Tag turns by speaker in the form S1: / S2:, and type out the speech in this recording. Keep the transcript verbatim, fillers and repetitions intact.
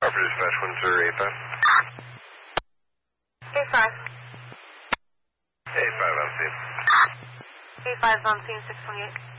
S1: Harper Dispatch one zero eight five.
S2: eight five.
S1: eight five on scene.
S2: eight five on scene six twenty-eight.